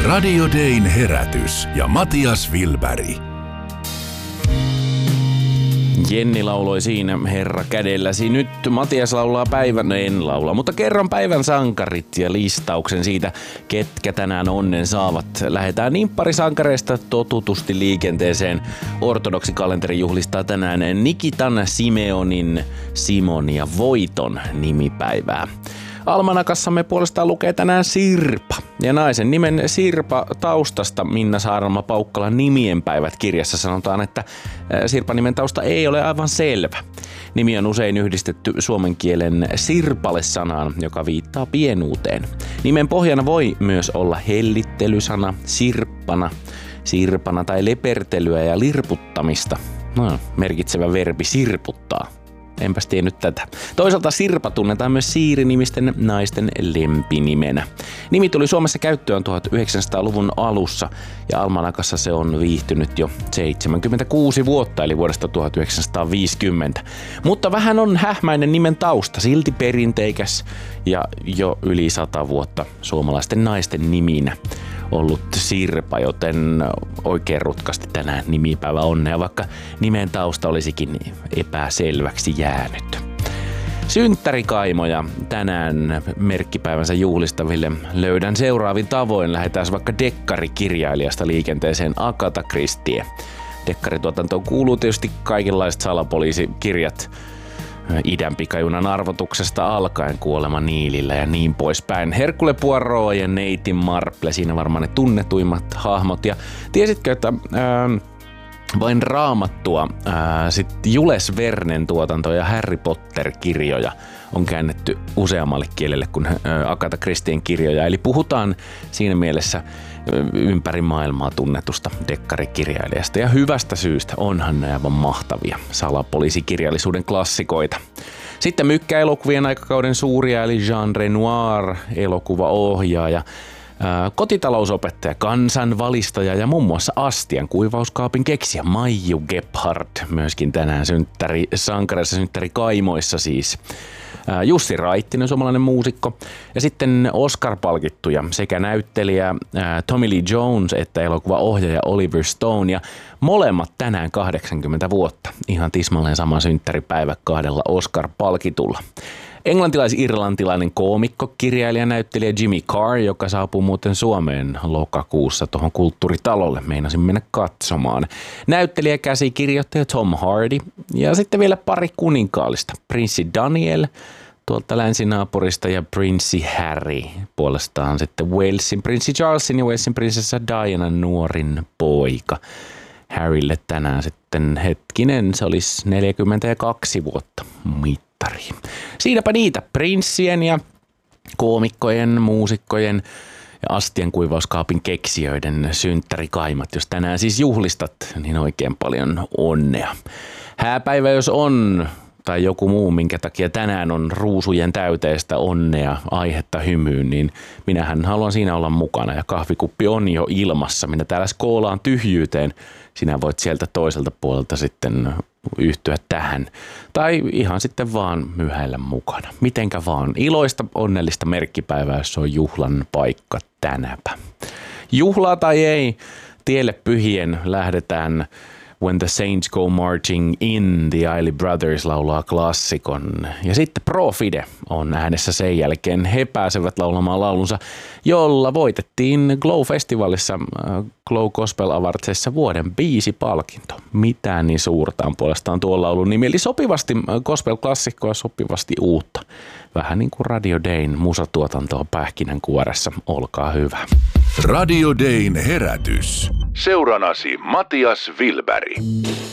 Radio Dayn herätys ja Matias Wilberg. Jenni lauloi siinä Herra kädelläsi. Nyt Matias laulaa päivän, en laula, mutta kerron päivän sankarit ja listauksen siitä, ketkä tänään onnen saavat. Lähdetään nimpparisankareista totutusti liikenteeseen. Ortodoksikalenteri juhlistaa tänään Nikitan, Simeonin, Simon ja Voiton nimipäivää. Almanakassamme puolestaan lukee tänään Sirpa. Ja naisen nimen Sirpa taustasta Minna Saarelma-Paukkalan nimienpäivät -kirjassa sanotaan, että Sirpa-nimen tausta ei ole aivan selvä. Nimi on usein yhdistetty suomen kielen sirpale-sanaan, joka viittaa pienuuteen. Nimen pohjana voi myös olla hellittelysana, sirppana, sirpana tai lepertelyä ja lirputtamista. Merkitsevä verbi sirputtaa. Enpäs tiennyt tätä. Toisaalta Sirpa tunnetaan myös Siiri-nimisten naisten lempinimenä. Nimi tuli Suomessa käyttöön 1900-luvun alussa ja almanakassa se on viihtynyt jo 76 vuotta eli vuodesta 1950. Mutta vähän on hähmäinen nimen tausta, silti perinteikäs ja jo yli 100 vuotta suomalaisten naisten niminä ollut Sirpa, joten oikein rutkasti tänään nimipäivä onnea, vaikka nimen tausta olisikin epäselväksi jäänyt. Synttärikaimoja tänään merkkipäivänsä juhlistaville löydän seuraavin tavoin. Lähdetään vaikka dekkarikirjailijasta liikenteeseen Agatha Christie. Dekkarituotantoon kuuluu tietysti kaikenlaiset salapoliisikirjat, Idän pikajunan arvotuksesta alkaen, Kuolema Niilillä ja niin poispäin. Hercule Poirot ja Neitin Marple, siinä varmaan ne tunnetuimmat hahmot. Ja tiesitkö, että vain Raamattua, sitten Jules Vernen tuotantoja ja Harry Potter-kirjoja on käännetty useammalle kielelle kuin Agatha Christien kirjoja. Eli puhutaan siinä mielessä ympäri maailmaa tunnetusta dekkarikirjailijasta. Ja hyvästä syystä, onhan ne aivan mahtavia salapoliisikirjallisuuden klassikoita. Sitten mykkäelokuvien aikakauden suuria, eli Jean Renoir, elokuvaohjaaja, kotitalousopettaja, kansanvalistaja ja muun muassa astian kuivauskaapin keksijä Maiju Gebhard, myöskin tänään synttärisankareissa, synttärikaimoissa siis. Jussi Raittinen, suomalainen muusikko, ja sitten Oscar-palkittuja sekä näyttelijä Tommy Lee Jones että elokuvaohjaaja Oliver Stone, ja molemmat tänään 80 vuotta, ihan tismalleen sama synttäripäivä kahdella Oscar-palkitulla. Englantilais-irlantilainen koomikko, kirjailija, näyttelijä Jimmy Carr, joka saapuu muuten Suomeen lokakuussa tuohon Kulttuuritalolle. Meinasin mennä katsomaan. Näyttelijä, käsikirjoittaja Tom Hardy ja sitten vielä pari kuninkaallista. Prinssi Daniel tuolta länsinaapurista ja prinssi Harry puolestaan sitten Walesin prinssi Charlesin ja Walesin prinsessa Diana nuorin poika. Harrylle tänään sitten se olisi 42 vuotta mittariin. Siinäpä niitä prinssien ja koomikkojen, muusikkojen ja astian kuivauskaapin keksijöiden synttärikaimat. Jos tänään siis juhlistat, niin oikein paljon onnea. Hääpäivä jos on, tai joku muu, minkä takia tänään on ruusujen täyteistä onnea, aihetta hymyyn, niin minähän haluan siinä olla mukana. Ja kahvikuppi on jo ilmassa. Minä täällä skoolaan tyhjyyteen. Sinä voit sieltä toiselta puolelta sitten yhtyä tähän. Tai ihan sitten vaan myhäillä mukana. Mitenkä vaan. Iloista, onnellista merkkipäivää, jos on juhlan paikka tänäpä. Juhlaa tai ei, tielle pyhien lähdetään. When the Saints Go Marching In, The Isley Brothers laulaa klassikon. Ja sitten Profide on äänessä sen jälkeen. He pääsevät laulamaan laulunsa, jolla voitettiin Glow-festivaalissa Glow Gospel Awardsissa vuoden biisipalkinto. Mitään niin suurta on puolestaan tuon laulun nimi. Eli sopivasti gospel-klassikkoa, sopivasti uutta. Vähän niin kuin Radio Dayn musatuotantoa pähkinänkuoressa. Olkaa hyvä. Radio Dayn herätys. Seuranasi Matias Wilberg.